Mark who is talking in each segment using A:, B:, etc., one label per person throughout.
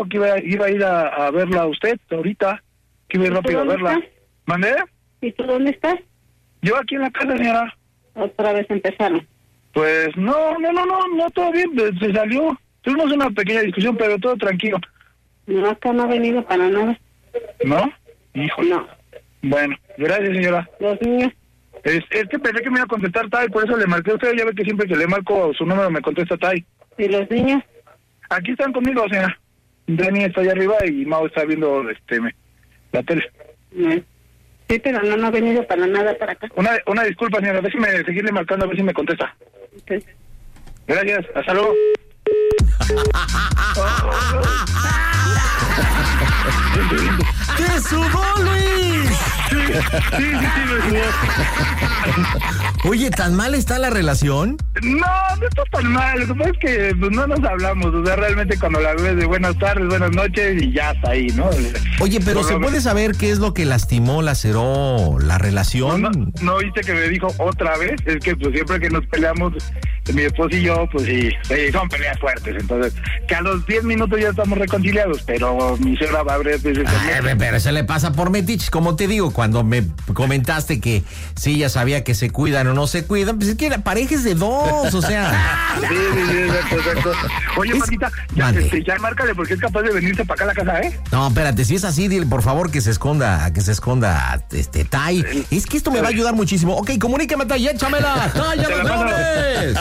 A: que iba a ir a verla a usted ahorita, que iba a ir rápido a verla.
B: Estás?
A: ¿Mandé?
B: ¿Y tú dónde estás?
A: Yo aquí en la casa, señora.
B: Otra vez empezaron.
A: Pues no, todo bien, se salió. Tuvimos una pequeña discusión, pero todo tranquilo.
B: No, acá no ha venido para nada.
A: ¿No? Híjole.
B: No.
A: Bueno, gracias, señora.
B: Los niños.
A: Es que pensé que me iba a contestar Tai, por eso le marqué a usted. Ya ve que siempre que le marco su número me contesta Tai.
B: ¿Y los niños?
A: Aquí están conmigo, señora. Dani está allá arriba y Mau está viendo la tele.
B: No. Sí, pero no ha venido para nada para acá.
A: Una disculpa, señora, déjeme seguirle marcando a ver si me contesta.
B: Okay.
A: Gracias, hasta luego.
C: ¡Te sudó, Luis!
A: Sí, me sudó.
C: Oye, ¿tan mal está la relación?
A: No está tan mal. Lo que pasa es que pues, no nos hablamos. O sea, realmente cuando la ves de buenas tardes, buenas noches y ya está ahí, ¿no?
C: Oye, pero ¿se puede saber qué es lo que lastimó, laceró la relación?
A: No viste que me dijo otra vez. Es que pues siempre que nos peleamos, mi esposo y yo, pues sí, son peleas fuertes. Entonces, que a los 10 minutos ya estamos reconciliados, pero mi suegra va a abrir veces.
C: Pero se le pasa por metiches, como te digo, cuando me comentaste que sí, ya sabía que se cuidan o no se cuidan, pues es que la pareja es de dos, o sea.
A: Sí, exacto. Oye, Patita, ya márcale porque es capaz de venirse para acá a la casa, ¿eh?
C: No, espérate, si es así, dile por favor que se esconda Tai. Es que esto me va a ayudar muchísimo. Ok, comunícame, Tai, échamela. Tai, ya nos vemos.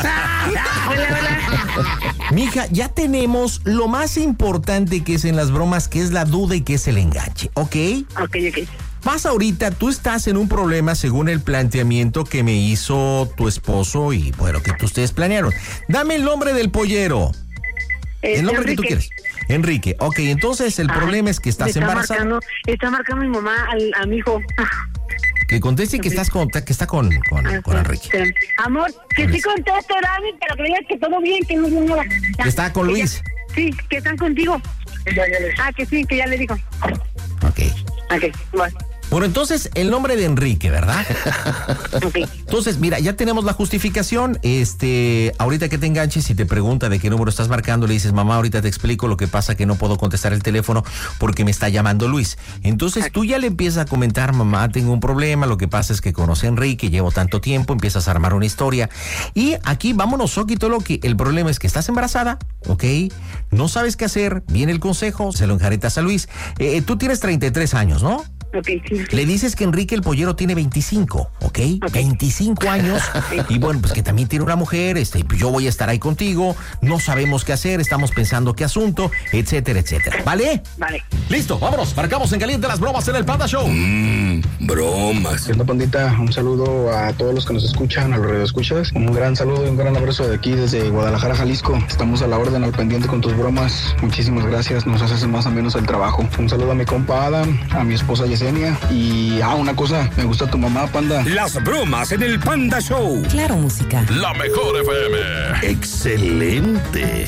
B: Hola.
C: Mija, ya tenemos lo más importante que es en las bromas, que es la duda y que es el enganche, ¿ok?
B: Ok.
C: Vas ahorita, tú estás en un problema según el planteamiento que me hizo tu esposo y bueno, que ustedes planearon. Dame el nombre del pollero. El nombre
B: Enrique.
C: que tú quieres. Enrique, ok, entonces el problema es que estás embarazada.
B: Está marcando mi mamá a mi hijo.
C: Que conteste que está con Enrique.
B: Amor, que sí conteste, Dani, pero que digas que todo bien, que no es nada.
C: Que está con Luis.
B: Sí, que están contigo. Que sí, que ya le digo.
C: Ok,
B: Bueno.
C: Bueno, entonces, el nombre de Enrique, ¿verdad?
B: Ok.
C: Entonces, mira, ya tenemos la justificación. Ahorita que te enganches, si te pregunta de qué número estás marcando, le dices, mamá, ahorita te explico, lo que pasa que no puedo contestar el teléfono porque me está llamando Luis. Entonces, tú ya le empiezas a comentar, mamá, tengo un problema, lo que pasa es que conocí a Enrique, llevo tanto tiempo, empiezas a armar una historia. Y aquí, vámonos, Soquito Loki, el problema es que estás embarazada, ¿ok? No sabes qué hacer, viene el consejo, se lo enjaretas a Luis. Tú tienes 33 años, ¿no?
B: Ok, sí.
C: Le dices que Enrique el pollero tiene 25, ¿ok? 25 años. Y bueno, pues que también tiene una mujer, yo voy a estar ahí contigo, no sabemos qué hacer, estamos pensando qué asunto, etcétera, etcétera. ¿Vale?
B: Vale.
C: Listo, vámonos, marcamos en caliente las bromas en el Panda Show.
D: Bromas. ¿Qué onda, pandita? Un saludo a todos los que nos escuchan, a los radioescuchas. Un gran saludo y un gran abrazo de aquí desde Guadalajara, Jalisco. Estamos a la orden, al pendiente con tus bromas. Muchísimas gracias, nos haces más o menos el trabajo. Un saludo a mi compa Adam, a mi esposa Yesenia. Y una cosa, me gusta tu mamá, Panda.
E: Las bromas en el Panda Show.
F: Claro, música.
E: La mejor FM. Excelente.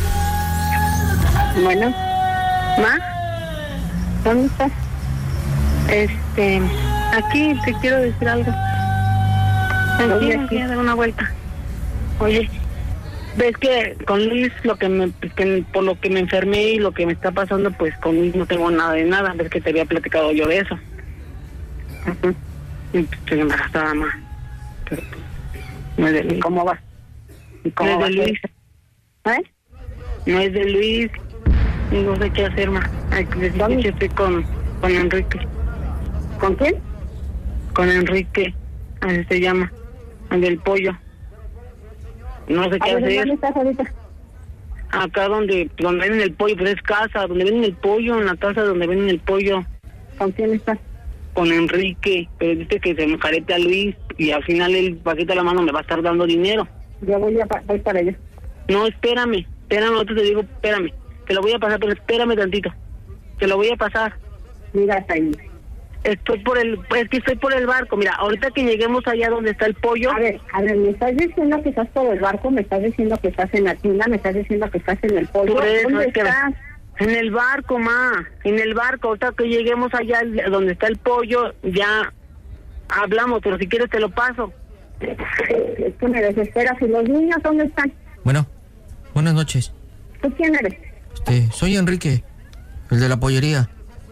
B: Bueno, ¿ma? ¿Dónde estás? Aquí te quiero decir algo. Aquí voy a dar una vuelta. Oye, ves que con Luis por lo que me enfermé y lo que me está pasando, pues con Luis no tengo nada de nada. Ves que te había platicado yo de eso. Y estoy embarazada, ma. Pero, no es de Luis. ¿Cómo vas? No es de Luis. No es de Luis. Y no sé qué hacer, ma. Hay que decir que estoy con Enrique. ¿Con quién? Con Enrique. Así se llama. El del pollo. No sé qué hacer. ¿Dónde estás ahorita? Acá donde venden el pollo, pero es casa, donde venden el pollo, en la casa donde venden el pollo. ¿Con quién estás? Con Enrique, pero dice que se me carete a Luis y al final él, bajita la mano, me va a estar dando dinero. Yo voy para allá. No, espérame, ahorita te digo, espérame. Te lo voy a pasar, pero espérame tantito. Te lo voy a pasar. Mira, hasta ahí. Estoy por el barco. Mira, ahorita que lleguemos allá donde está el pollo. A ver, me estás diciendo que estás por el barco, me estás diciendo que estás en la tienda, me estás diciendo que estás en el pollo. Por eso, ¿dónde estás? En el barco, ma. En el barco. Ahorita que lleguemos allá donde está el pollo, ya hablamos, pero si quieres te lo paso. Es que me desesperas. ¿Y los niños dónde están?
C: Bueno, buenas noches.
B: ¿Tú quién eres?
C: Soy Enrique.
F: el de la pollería.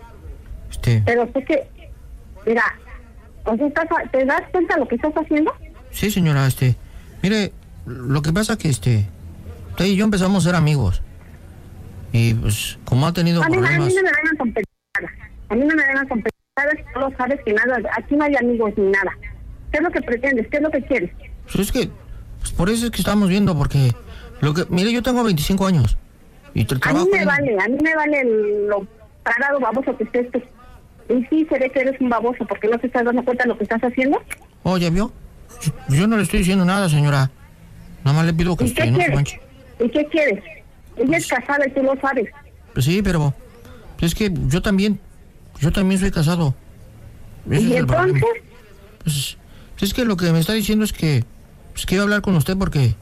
B: Pero sé que, mira, o sea, ¿te das cuenta de lo que estás haciendo?
F: Sí, señora, mire, lo que pasa que usted y yo empezamos a ser amigos. Y pues, como ha tenido problemas...
B: A mí no me vengan con pendejadas. A mí no me vengan con pendejadas, tú lo sabes que nada, aquí no hay amigos ni nada. ¿Qué es lo que pretendes? ¿Qué es lo que quieres?
F: Pues es que, pues por eso es que estamos viendo, porque... mire, yo tengo 25 años. Y
B: a mí me vale lo parado baboso que estés tú. Y sí, se ve que eres un baboso, porque no te estás dando cuenta de lo que estás haciendo.
F: Oh, ¿ya vio? Yo no le estoy diciendo nada, señora. Nada más le pido que usted no se manche.
B: ¿Y qué quieres? Ella es casada y tú lo sabes.
F: Pues sí, pero es que yo también soy casado.
B: ¿Y entonces?
F: Pues es que lo que me está diciendo es que iba a hablar con usted porque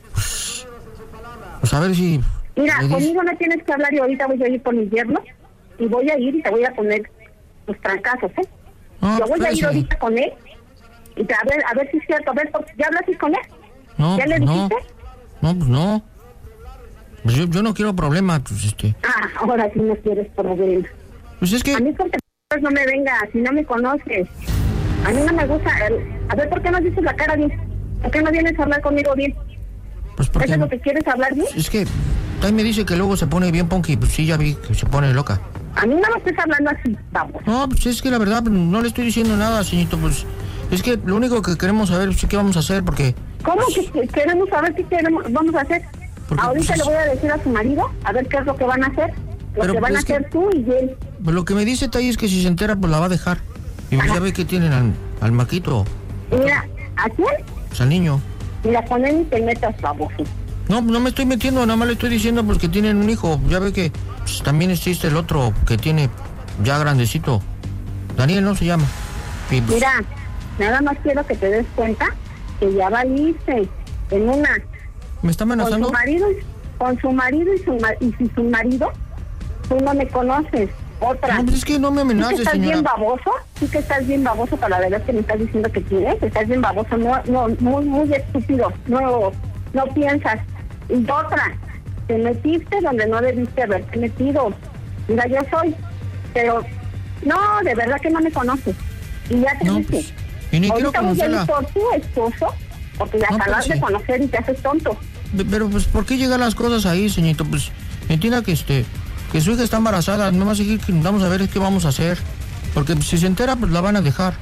F: pues a ver si...
B: Mira, conmigo no tienes que hablar y ahorita voy a ir con mi yerno y voy a ir y te voy a poner los trancazos, ¿eh?
F: No,
B: yo voy a ir ahorita con él y a ver si es cierto. A ver, ¿ya hablaste con él?
F: No,
B: ¿Ya le dijiste?
F: No, pues no. Pues yo no quiero problemas, pues
B: ahora sí no quieres problemas.
F: Pues es que...
B: A mí con no me vengas, si no me conoces. A mí no me gusta... A ver, ¿por qué no dices la cara bien? ¿Por qué no vienes a hablar conmigo bien?
F: Pues porque...
B: ¿Eso es lo que quieres hablar bien?
F: Es que... Ahí me dice que luego se pone bien punky, pues sí, ya vi que se pone loca.
B: A mí no me estés hablando así, vamos.
F: No, pues es que la verdad no le estoy diciendo nada, señorito, pues... Es que lo único que queremos saber es qué vamos a hacer, porque...
B: ¿Cómo que queremos saber qué vamos a hacer?
F: Porque,
B: ahorita le voy a decir a su marido, a ver qué es lo que van a hacer. Lo que van a hacer tú y él.
F: Pues lo que me dice Tay es que si se entera, pues la va a dejar. Y pues ya ve que tienen al maquito.
B: Mira, ¿a quién?
F: Pues al niño.
B: Mira, con él ni te metas, baboso.
F: No me estoy metiendo, nada más le estoy diciendo pues que tienen un hijo. Ya ve que pues, también existe el otro que tiene ya grandecito. Daniel no se llama. Y, pues,
B: mira, nada más quiero que te des cuenta que ya valiste en una...
F: ¿Me está amenazando?
B: Con su marido y si su marido, tú no me conoces. Otra.
F: No, pues es que no me amenaces,
B: ¿Sí que estás
F: señora?
B: Bien baboso? ¿Sí que estás bien baboso para la verdad que me estás diciendo que tienes? Estás bien baboso, muy estúpido, no piensas. Y otra, te metiste donde no debiste haberte metido. Mira, yo soy, pero no, de verdad que no me conoces. Y ya te dije.
F: Pues, y ni quiero conocerla.
B: Por tu esposo, porque ya acabas de conocer y te haces tonto.
F: Pero pues, ¿por qué llegan las cosas ahí, señorito? Pues, entienda que que su hija está embarazada, no va a seguir, vamos a ver qué vamos a hacer. Porque si se entera, pues la van a dejar.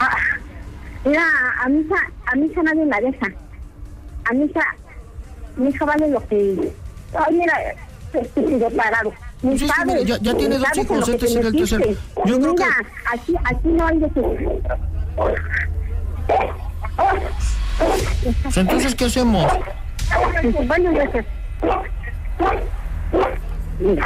B: Mira, a mi hija nadie la deja. Mi hija vale lo que... Ay, mira, estúpido parado.
F: Pues es que, mira, ya tiene dos hijos, este es el tercero. Yo creo que...
B: Aquí no hay de tu...
F: Pues entonces, ¿qué hacemos?
B: Bueno, gracias. Mira,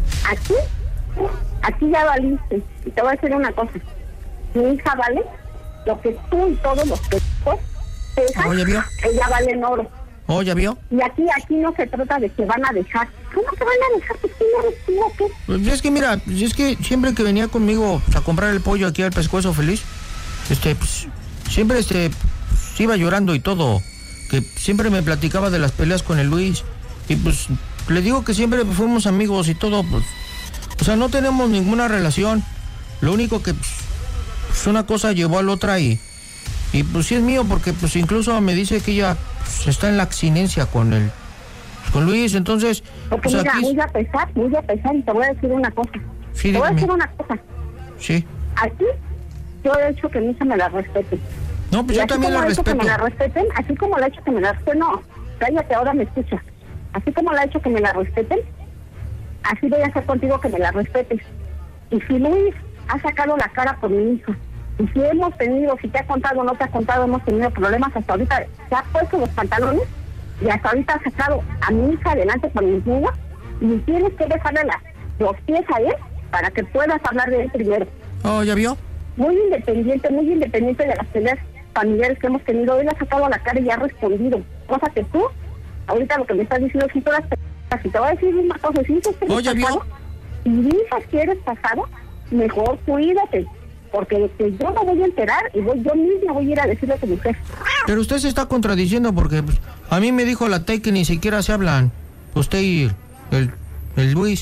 B: aquí ya valiste. Y te voy a decir una cosa. Mi hija vale lo que tú y todos los que
F: ¿Oh, ya vio?
B: Ella vale en oro.
F: ¿Oh, ya vio?
B: Y aquí no se trata de que van a dejar. ¿Cómo que van a dejar? ¿Tú no eres tú o qué?
F: Pues es que mira, es que siempre que venía conmigo a comprar el pollo aquí al Pescuezo Feliz, pues siempre iba llorando y todo. Que siempre me platicaba de las peleas con el Luis. Y pues le digo que siempre fuimos amigos y todo, pues. O sea, no tenemos ninguna relación. Lo único que pues una cosa llevó a la otra y pues sí es mío, porque pues incluso me dice que ella pues, está en la abstinencia con Luis, entonces...
B: Porque
F: pues,
B: mira,
F: aquí...
B: voy a pesar y te voy a decir una cosa.
F: Sí,
B: te voy a
F: dígame.
B: decir una cosa.
F: Sí.
B: Aquí yo he hecho que mi hija me la respete.
F: No, pues
B: y
F: yo también la respeto.
B: Que me la respeten, así como la he hecho que me la respeten, no, cállate, ahora me escuchas. Así como la he hecho que me la respeten, así voy a hacer contigo que me la respetes. Y si Luis ha sacado la cara por mi hija, y si hemos tenido, si te ha contado o no te ha contado, hemos tenido problemas hasta ahorita, se ha puesto los pantalones y hasta ahorita ha sacado a mi hija adelante con mis niños, y tienes que dejarle los pies a él para que puedas hablar de él primero.
F: Oh, ¿ya vio?
B: Muy independiente de las peleas familiares que hemos tenido. Él ha sacado la cara y ha respondido, cosa que tú ahorita lo que me estás diciendo, si todas si te voy a decir una cosa, si dices que eres casado, si dices que eres casado, mejor cuídate, porque yo me voy a enterar y yo misma voy a ir a decirle a tu mujer.
F: Pero usted se está contradiciendo porque pues, a mí me dijo la Tay que ni siquiera se hablan, usted y el Luis.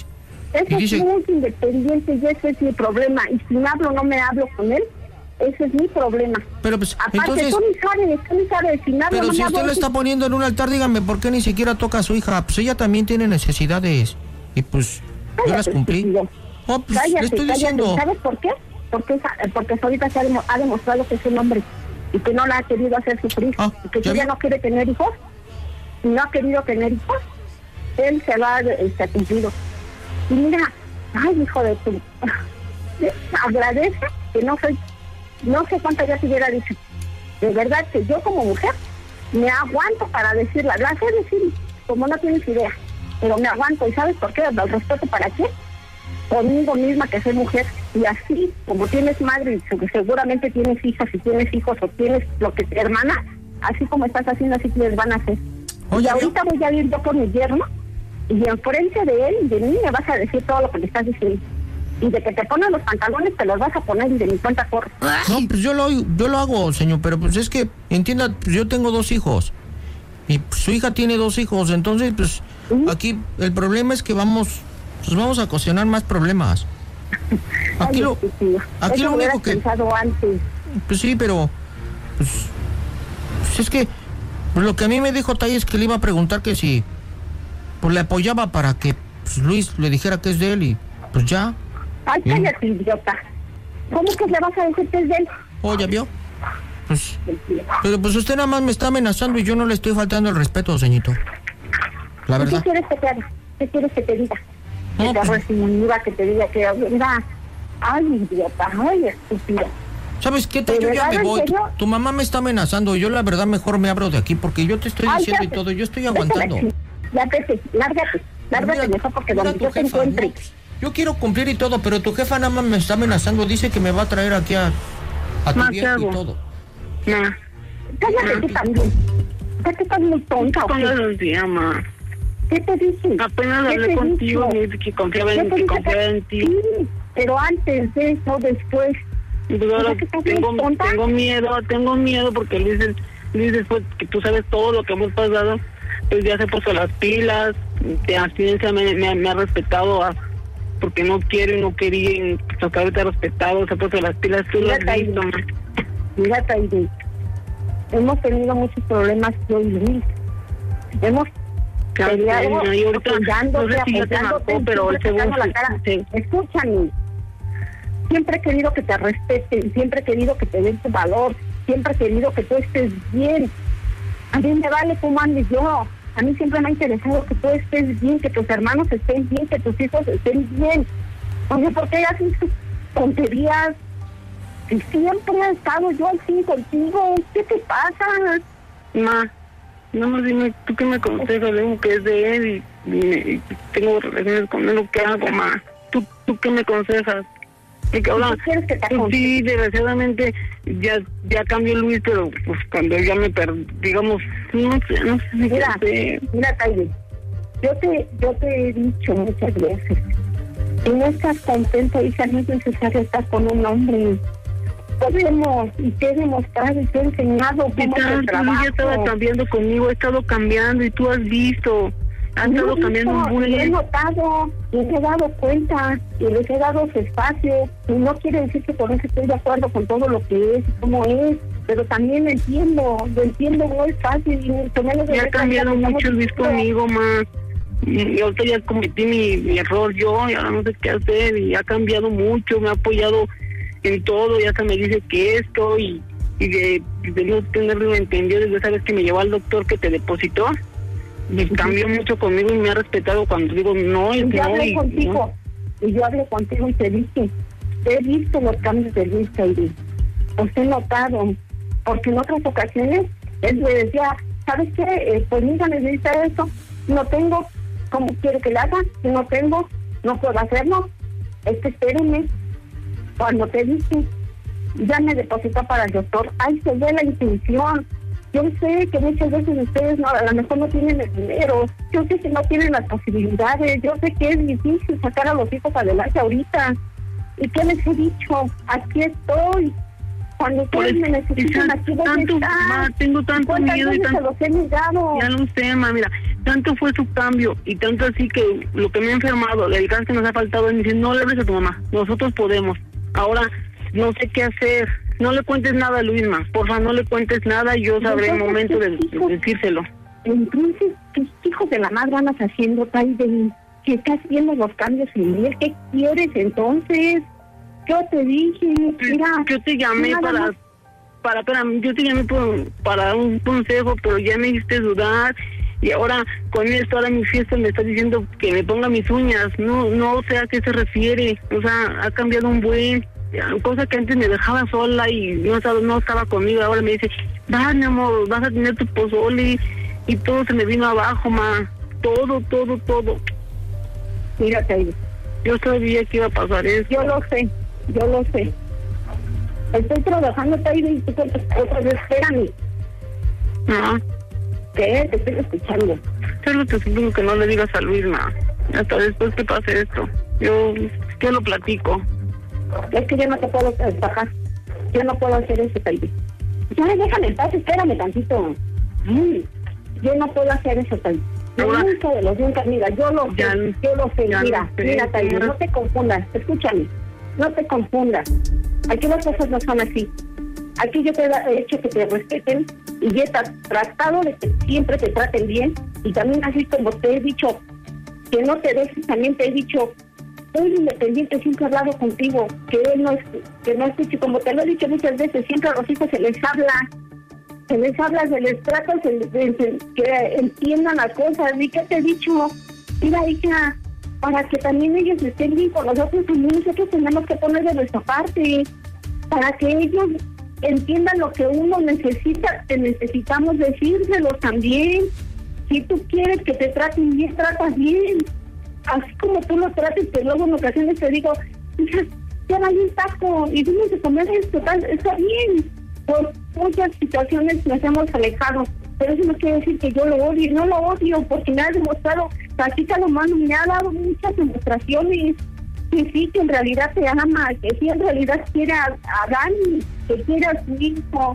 B: Ese
F: dice...
B: es muy independiente y ese es mi problema. Y si me hablo, no me hablo con él, ese es mi problema.
F: Pero pues,
B: aparte,
F: entonces...
B: tú ni sabes, si me hablo,
F: pero
B: no
F: si
B: me
F: usted
B: hablo,
F: lo está poniendo en un altar, dígame, ¿por qué ni siquiera toca a su hija? Pues ella también tiene necesidades. Y pues, yo las cumplí. Oh, pues,
B: cállate,
F: le estoy diciendo...
B: ¿Sabes por qué? Porque ahorita se ha demostrado que es un hombre y que no la ha querido hacer sufrir. Y que si ella no quiere tener hijos, y no ha querido tener hijos, él se va a cumplido. Y mira, ay, hijo de tu... agradece que no sé cuánto ya te hubiera dicho. De verdad que yo como mujer me aguanto para decirla. La sé decir como no tienes idea, pero me aguanto. ¿Y sabes por qué? ¿El respeto para qué? Conmigo misma, que soy mujer. Y así, como tienes madre y seguramente tienes hijas, si tienes hijos o tienes lo que hermana, así como estás haciendo, así les van a hacer. Oye, y ahorita voy a ir yo por mi yerno y enfrente de él y de mí me vas a decir todo lo que le estás diciendo. Y de que te ponen los pantalones te los vas a poner y de mi cuenta corre.
F: No, pues yo lo hago, señor, pero pues es que, entienda, pues yo tengo 2 hijos. Y pues, su hija tiene 2 hijos, entonces pues aquí el problema es que vamos a ocasionar más problemas. Aquí lo único que...
B: antes.
F: Pues sí, pero pues es que pues, lo que a mí me dijo Tai es que le iba a preguntar que si pues le apoyaba para que pues, Luis le dijera que es de él y pues ya.
B: Ay, cállate, idiota. ¿Cómo que le vas a decir que es de él?
F: Oh, ¿ya vio? Pues, pero pues usted nada más me está amenazando y yo no le estoy faltando el respeto, señorito. La verdad.
B: ¿Qué quieres que te haga? ¿Qué quieres que te diga?
F: No,
B: que te resinga, que te diga que... Mira, ay, idiota, ay, estúpida.
F: ¿Sabes qué? Yo ya me voy. Tu mamá me está amenazando. Yo la verdad mejor me abro de aquí porque yo te estoy diciendo y todo. Yo estoy aguantando.
B: Lárgate mejor porque donde yo te encuentre.
F: Yo quiero cumplir y todo, pero tu jefa nada más me está amenazando. Dice que me va a traer aquí a tu viejo y todo.
B: No. Cállate tú también. ¿Por qué estás muy tonta?
G: ¿Cómo los llama?
B: ¿Qué te dije?
G: Apenas hablé contigo, me dice que confiaba en ti.
B: Sí, pero antes de eso, después.
G: Tengo miedo porque Luis después que tú sabes todo lo que hemos pasado, pues ya se puso las pilas, de abstinencia me ha respetado porque no quiere y no quería, pues ahorita respetado, se puso las pilas, tú lo has visto.
B: Mira, Taide, hemos tenido muchos problemas yo y Luis. Hemos peleado,
G: y ahorita, no sé si ya te marcó, pero el segundo...
B: Escúchame. Siempre he querido que te respeten, siempre he querido que te den tu valor, siempre he querido que tú estés bien. A mí me vale cómo andes yo. A mí siempre me ha interesado que tú estés bien, que tus hermanos estén bien, que tus hijos estén bien. Oye, ¿por qué haces tonterías? Si siempre he estado yo al fin contigo, ¿qué te pasa?
G: Ma, no más dime, ¿tú qué me aconsejas? Digo que es de él y tengo relaciones con él, ¿qué hago, ma? ¿Tú qué me aconsejas? Porque ahora, sí, desgraciadamente ya cambió Luis, pero pues cuando ya me digamos, no sé.
B: Mira, Taide, yo te he dicho muchas veces, si no estás contento, hija, no es necesario estar con un hombre. Podemos, y te he demostrado y te he enseñado cómo se trabaja.
G: Tú ya estabas cambiando conmigo, he estado cambiando y tú has visto. Han estado cambiando muy bien.
B: He notado, les he dado cuenta y les he dado su espacio. Y no quiere decir que con eso estoy de acuerdo con todo lo que es y cómo es, pero también lo entiendo, no es fácil.
G: Ya ha cambiado mucho Luis conmigo, más. Y ahorita ya cometí mi error yo, y ahora no sé qué hacer, y ha cambiado mucho, me ha apoyado en todo, ya hasta me dice que esto, y de no tenerlo entendido desde esa vez que me llevó al doctor que te depositó. Me cambió mucho conmigo y me ha respetado cuando digo no y
B: yo
G: no.
B: Hablé contigo, y yo hablé contigo y te dije, he visto los cambios de Luis Taide, los he notado, porque en otras ocasiones él me decía, ¿sabes qué? Pues mira, necesita esto, no tengo, ¿cómo quiere que lo haga? Si no tengo, no puedo hacerlo, espérenme. Cuando te dije, ya me depositó para el doctor, ahí se ve la intención. Yo sé que muchas veces ustedes a lo mejor no tienen el dinero, yo sé que no tienen las posibilidades, yo sé que es difícil sacar a los hijos adelante ahorita. ¿Y qué les he dicho? Aquí estoy. Cuando ustedes me necesitan, aquí voy a estar.
G: Tengo tanto miedo y tanto...
B: se los he negado?
G: Ya lo sé, ma, mira, tanto fue su cambio y tanto así que lo que me ha enfermado, el gas que nos ha faltado, me dice, no le hables a tu mamá, nosotros podemos. Ahora no sé qué hacer. No le cuentes nada a Luisma, porfa, no le cuentes nada y yo sabré el momento de decírselo.
B: Entonces, ¿qué hijos de la madre andas haciendo, Taide? Que estás viendo los cambios en él. ¿Qué quieres entonces? Yo te dije, mira...
G: Yo te llamé yo te llamé para un consejo, pero ya me hiciste dudar. Y ahora, con esto, ahora mi fiesta me está diciendo que me ponga mis uñas. No sé a qué se refiere. O sea, ha cambiado un buen... Cosa que antes me dejaba sola y no estaba conmigo. Ahora me dice, mi amor, vas a tener tu pozole. Y todo se me vino abajo, ma. Todo.
B: Mira, Taide,
G: yo sabía que iba a pasar eso.
B: Yo lo sé. Estoy trabajando, Taide, y tú otra vez, espérame.
G: No.
B: ¿Qué? Te estoy escuchando.
G: Solo te supongo que no le digas a Luisma. Hasta después que pase esto. Yo lo platico.
B: Es que yo no te puedo bajar. Yo no puedo hacer eso, Taide. Ya déjame en paz, espérame tantito. Yo no puedo hacer eso, Taide. Nunca de los nunca, mira, yo lo sé, mira, Taide, no te confundas, escúchame, no te confundas. Aquí las cosas no son así. Aquí yo te he hecho que te respeten y he tratado de que siempre te traten bien, y también así como te he dicho que no te dejes, también te he dicho, soy independiente, siempre he hablado contigo, que no escuche, como te lo he dicho muchas veces, siempre a los hijos se les trata, que entiendan las cosas. ¿Y qué te he dicho? Mira, hija, para que también ellos estén bien con nosotros, también nosotros tenemos que poner de nuestra parte, para que ellos entiendan lo que uno necesita, que necesitamos decírselos también. Si tú quieres que te traten bien, tratas bien. Así como tú lo trates, que luego en ocasiones te digo, hija, ya hay un taco y dime de comer esto, está bien. Por muchas situaciones nos hemos alejado, pero eso no quiere decir que yo lo odie. No lo odio, porque me ha demostrado, Tacita lo mano, me ha dado muchas demostraciones que sí, que en realidad te ama, que sí, en realidad quiere a Dani, que quiere a su hijo.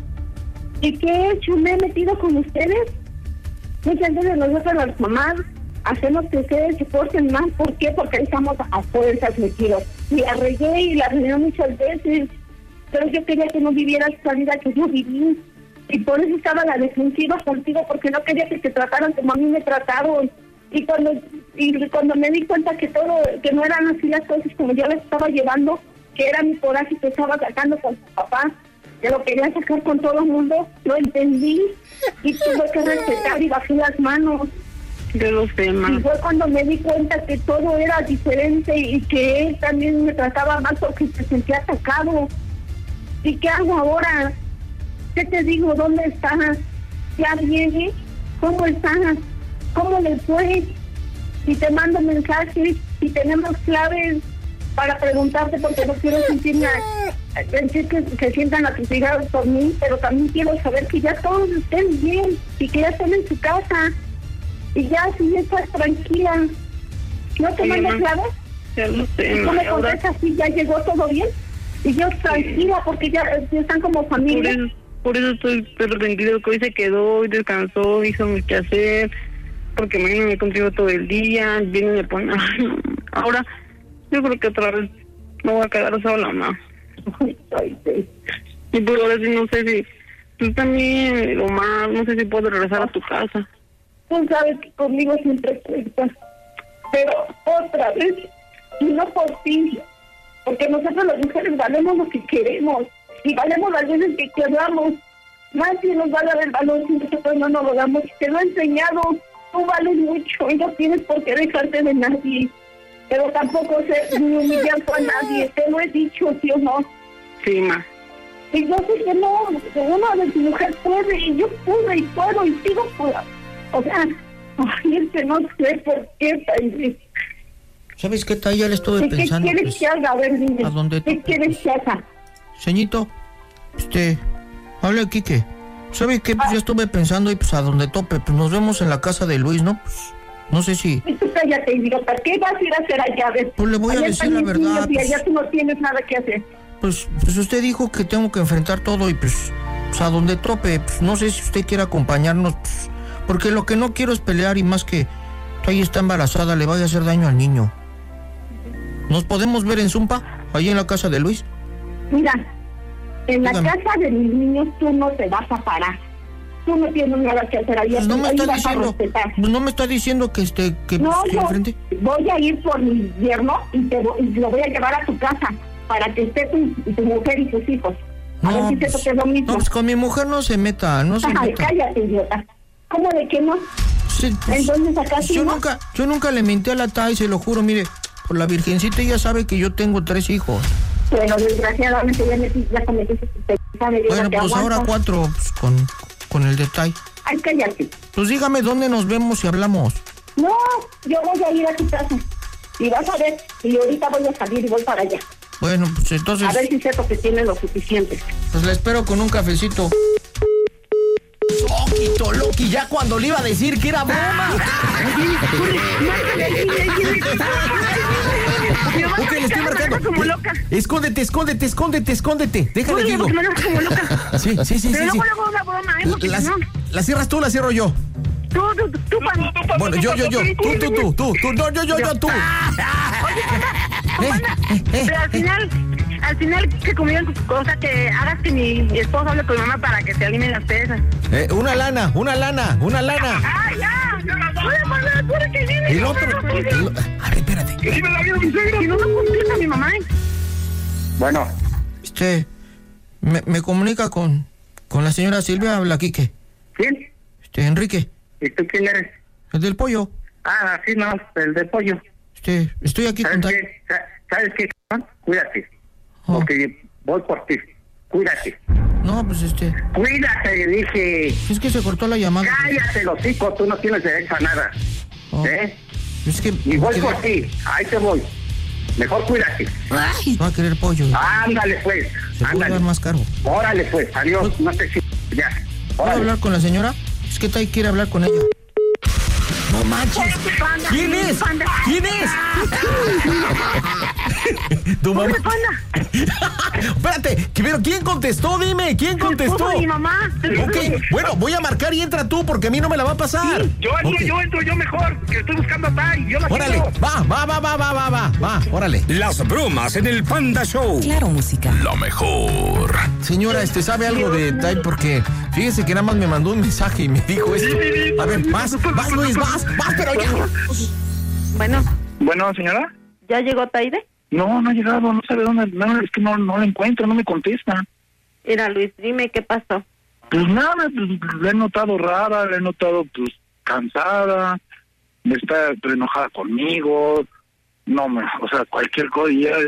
B: ¿Y qué he hecho? Me he metido con ustedes. Muchas veces nosotros las mamás hacemos que ustedes se porten más. ¿Por qué? Porque ahí estamos a fuerzas metidos. Y la regué muchas veces, pero yo quería que no vivieras esa vida que yo viví, y por eso estaba a la defensiva contigo, porque no quería que te trataran como a mí me trataron. Y cuando me di cuenta que no eran así las cosas como yo las estaba llevando, que era mi coraje que estaba sacando con tu papá, que lo quería sacar con todo el mundo, lo entendí y tuve que respetar y bajé las manos.
G: De los temas.
B: Y fue cuando me di cuenta que todo era diferente y que él también me trataba mal porque se sentía atacado. ¿Y qué hago ahora? ¿Qué te digo? ¿Dónde estás? ¿Ya viene? ¿Cómo estás? ¿Cómo le fue? Si te mando mensajes, si tenemos claves para preguntarte, porque no quiero sentirme decir que se sientan atosigado por mí, pero también quiero saber que ya todos estén bien y que ya estén en su casa y ya si estás tranquila. ¿No te mando claves?
G: Ya lo sé.
B: ¿Y tú me contestas si ya llegó todo bien? Y yo tranquila porque ya están como familia.
G: Por eso estoy arrepentido, que hoy se quedó y descansó, hizo mi quehacer, porque mañana me contigo todo el día, viene y me pone... Ahora, yo creo que otra vez me voy a quedar sola, mamá. Y por ahora sí no sé si... Tú también, Omar, no sé si puedo regresar a tu casa.
B: Tú sabes que conmigo siempre cuentas, pero otra vez, y no por ti, porque nosotros las mujeres valemos lo que queremos, y valemos las veces que queramos. Nadie nos va a dar el valor si nosotros no nos lo damos. Te lo he enseñado, tú vales mucho y no tienes por qué dejarte de nadie, pero tampoco sé ni humillar a nadie. Te lo he dicho, ¿sí o no?
G: Sí, ma.
B: Y yo sé que no, que una de tus mujeres puede, y yo pude y puedo y sigo puedo. O sea, ay, es que no sé por qué, Taide.
F: ¿Sabes qué, Taide? Ya le estuve pensando.
B: ¿Qué quieres que haga? A ver, dime.
F: ¿A dónde
B: ¿Qué quieres que haga?
F: Señito, habla Quique. ¿Sabe qué? Pues ya estuve pensando y pues a donde tope, pues nos vemos en la casa de Luis, ¿no? Pues no sé si...
B: Tú cállate, idiota, ¿qué vas a ir a hacer allá?
F: Pues le voy a decir la verdad.
B: Y allá tú no tienes nada que hacer.
F: Pues usted dijo que tengo que enfrentar todo y pues a donde tope, pues no sé si usted quiere acompañarnos, pues Porque lo que no quiero es pelear y más que ahí está embarazada, le vaya a hacer daño al niño. ¿Nos podemos ver en Zumpa? Ahí en la casa de Luis.
B: Mira, en la
F: Dígame.
B: casa de mis niños tú no te vas a parar. Tú no tienes nada que hacer ahí.
F: Pues no me
B: ahí
F: está
B: vas a
F: diciendo,
B: respetar.
F: pues no me está diciendo que
B: No,
F: estoy enfrente.
B: voy a ir por mi yerno y lo voy a llevar a tu casa para que esté tu mujer y tus hijos. A ver si te toque lo mismo.
F: No, pues con mi mujer no se meta, no se
B: Ay,
F: meta.
B: cállate, idiota. ¿Cómo de que no?
F: Sí, pues,
B: Entonces acá sí,
F: yo
B: ¿no?
F: nunca le menté a la Tai, se lo juro, mire, por la virgencita ella sabe que yo tengo 3 hijos.
B: Pero desgraciadamente ya cometiste tu pecado.
F: Bueno, pues ahora 4 pues, con el detalle.
B: Ay, cállate.
F: Pues dígame dónde nos vemos y hablamos.
B: No, yo voy a ir a tu casa. Y vas a ver, y ahorita voy a salir y voy para allá.
F: Bueno, pues entonces,
B: A ver si sepa que tiene lo suficiente.
F: pues la espero con un cafecito.
C: Loki, ya cuando le iba a decir que era broma. Ok, le estoy marcando.
G: Como loca.
C: Escóndete. Déjale, digo.
G: Porque me dejas como loca.
C: Sí.
G: Pero luego una broma, porque si no.
C: ¿La cierras tú o la cierro yo?
G: Tú, Panda.
C: Bueno, yo. Tú. No, yo, tú.
G: Pero al final que conmigo, cosa que hagas que mi esposo hable con mi mamá para que se alineen las pesas.
C: Una lana.
G: ¡Ay, ya! ¡Hola, Panda! Que viene!
C: El otro. A ver, espérate.
G: Que si me la vio mi suegra. Si no contesta mi mamá.
A: Bueno,
F: Me comunica con la señora Silvia, habla Quique.
A: ¿quién?
F: Enrique,
A: ¿Y tú quién eres?
F: el del pollo.
A: Ah, sí, no, el de pollo.
F: Estoy aquí con
A: ¿Sabes qué? ¿Sabes qué? Cuídate.
F: Oh.
A: Porque voy por ti. Cuídate.
F: No, pues
A: Cuídate, dije.
F: es que se cortó la llamada.
A: Cállate, los hijos, tú no tienes derecho a nada.
F: Oh.
A: ¿Eh?
F: Es que
A: Y voy por ti. Ahí te voy. Mejor cuídate.
F: va a querer pollo.
A: Ándale, pues.
F: Se puede
A: Ándale.
F: dar más caro.
A: Órale, pues. Adiós. No te chingues. Ya.
F: ¿Puedo
A: Órale.
F: hablar con la señora? Es que Tai quiere hablar con ella.
C: No manches. ¿Quién es? Tu mamá. Espérate, pero ¿quién contestó? Dime, ¿quién contestó?
G: Mi mamá.
C: Ok, bueno, voy a marcar y entra tú porque a mí no me la va a pasar.
A: Yo entro mejor, que estoy buscando a Tai. Yo la
C: Órale,
A: quiero.
C: va, órale.
E: Las bromas en el Panda Show.
H: Claro, música.
E: Lo mejor.
C: Señora, ¿sabe algo de Tai? Porque fíjese que nada más me mandó un mensaje y me dijo esto. A ver, vas, Luis, vas, pero ya.
A: Bueno, señora.
G: ¿Ya llegó Taide?
A: No ha llegado, no sabe dónde. No, es que no la encuentro, no me contesta.
G: Mira, Luis, dime qué pasó.
A: Pues nada, pues, la he notado rara, la he notado pues cansada, está enojada conmigo, o sea, cualquier cosa y ya,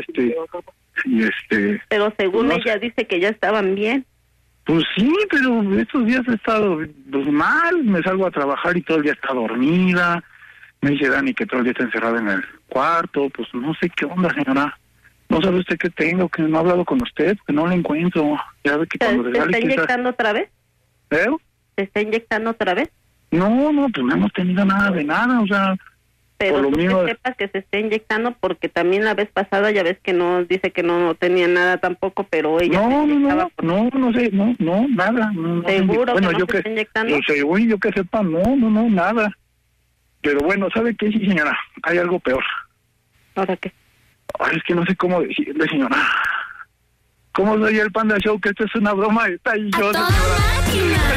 G: Pero según
A: no
G: ella dice que ya estaban bien.
A: pues sí, pero estos días he estado pues mal, me salgo a trabajar y todo el día está dormida, me dice Dani que todo el día está encerrada en el cuarto, pues no sé qué onda, señora. No sabe usted qué tengo, que no he hablado con usted, que no la encuentro. Ya ve que
G: ¿Te
A: cuando
G: está inyectando otra vez?
A: ¿Eh?
G: ¿Te está inyectando otra vez?
A: No, pues no hemos tenido nada de nada, o sea...
G: Pero
A: por lo
G: tú
A: mío...
G: que sepas que se está inyectando porque también la vez pasada ya ves que no dice que no tenía nada tampoco, pero ella se inyectaba por-
A: no sé, nada. No,
G: ¿Seguro
A: bueno,
G: que no
A: yo
G: se está inyectando?
A: Según yo que sepa, no, nada. Pero bueno, ¿sabe qué, sí, señora? Hay algo peor.
G: ¿Ahora qué?
A: Ay, es que no sé cómo decirle, señora. ¿Cómo soy el Panda Show? Que esto es una broma. Está ahí yo, señora.